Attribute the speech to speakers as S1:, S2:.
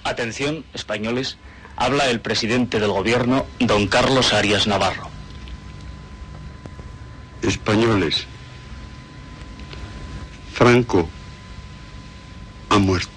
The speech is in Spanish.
S1: Atención, españoles, habla el presidente del gobierno, don Carlos Arias Navarro.
S2: Españoles, Franco ha muerto.